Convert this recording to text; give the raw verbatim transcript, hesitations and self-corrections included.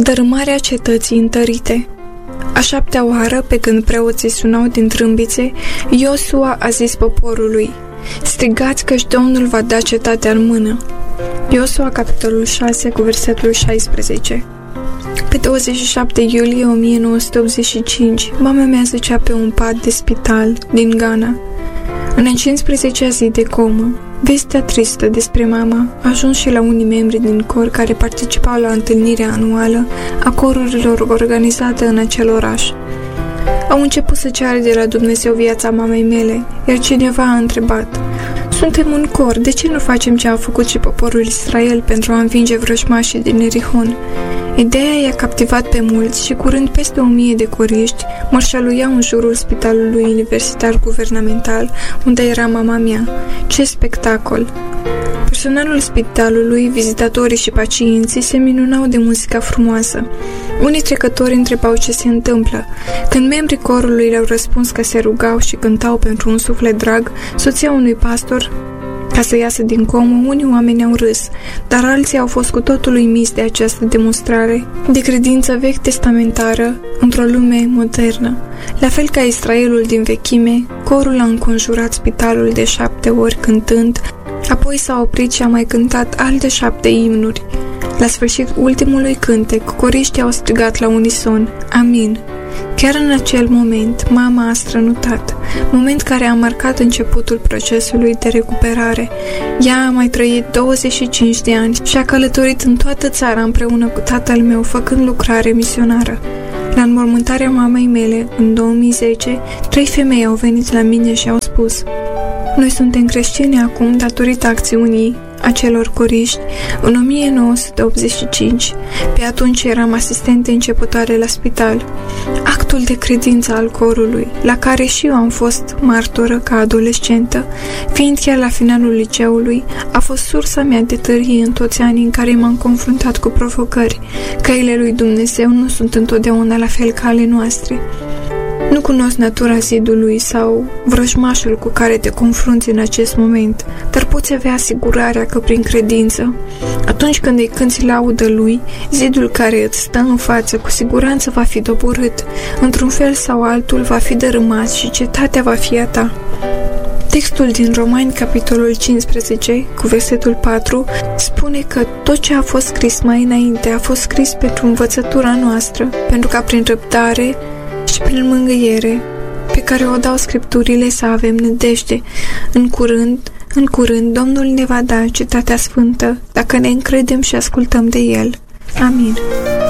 Dărâmarea cetății întărite. A șaptea oară, pe când preoții sunau din trâmbițe, Iosua a zis poporului: strigați căci Domnul va da cetatea în mână. Iosua, capitolul șase, cu versetul șaisprezece. Pe douăzeci și șapte iulie o mie nouă sute optzeci și cinci, mama mea zăcea pe un pat de spital din Ghana. În a cincisprezecea zi de comă, vestea tristă despre mama a ajuns și la unii membri din cor care participau la întâlnirea anuală a corurilor organizată în acel oraș. Au început să ceară de la Dumnezeu viața mamei mele, iar cineva a întrebat: suntem un cor, de ce nu facem ce a făcut și poporul Israel pentru a învinge vrăjmașii din Erihon? Ideea i-a captivat pe mulți și curând peste o mie de coriști mărșăluiau în jurul spitalului universitar guvernamental unde era mama mea. Ce spectacol! Personalul spitalului, vizitatorii și pacienții se minunau de muzica frumoasă. Unii trecători întrebau ce se întâmplă. Când membrii corului le-au răspuns că se rugau și cântau pentru un suflet drag, soția unui pastor, ca să iasă din comă, unii oameni au râs, dar alții au fost cu totul uimiți de această demonstrare de credință vechi testamentară într-o lume modernă. La fel ca Israelul din vechime, corul a înconjurat spitalul de șapte ori cântând, apoi s-a oprit și a mai cântat alte șapte imnuri. La sfârșit ultimului cântec, coriștii au strigat la unison: Amin! Chiar în acel moment, mama a strănutat, moment care a marcat începutul procesului de recuperare. Ea a mai trăit douăzeci și cinci de ani și a călătorit în toată țara împreună cu tatăl meu, făcând lucrare misionară. La înmormântarea mamei mele, în două mii zece, trei femei au venit la mine și au spus: noi suntem creștini acum datorită acțiunii acelor coriști în o mie nouă sute optzeci și cinci. Pe atunci eram asistente începătoare la spital. Actul de credință al corului, la care și eu am fost martoră ca adolescentă, fiind chiar la finalul liceului, a fost sursa mea de tărie în toți anii în care m-am confruntat cu provocări. Căile lui Dumnezeu nu sunt întotdeauna la fel ca ale noastre. Nu cunosc natura zidului sau vrăjmașul cu care te confrunți în acest moment, dar poți avea asigurarea că prin credință, atunci când îi cânți laudă lui, zidul care îți stă în față cu siguranță va fi doborât, într-un fel sau altul va fi dărâmat și cetatea va fi a ta. Textul din Romani, capitolul cincisprezece, cu versetul patru, spune că tot ce a fost scris mai înainte a fost scris pentru învățătura noastră, pentru ca prin răbdare și prin mângâiere pe care o dau Scripturile să avem nădejde. În curând, în curând, Domnul ne va da cetatea sfântă, dacă ne încredem și ascultăm de El. Amin.